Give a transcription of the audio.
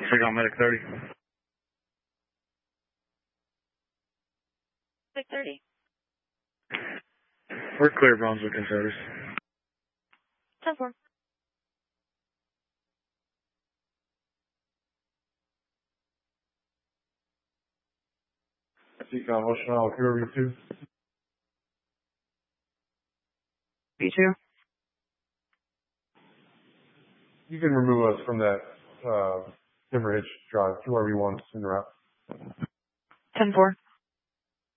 Check out Medic 30. Medic 30. We're clear, Brunswick and service. 10-4. Seacom, Ocean Isle, QRV2. B2. You can remove us from that Timber Hitch drive. QRV1's in route. 10-4.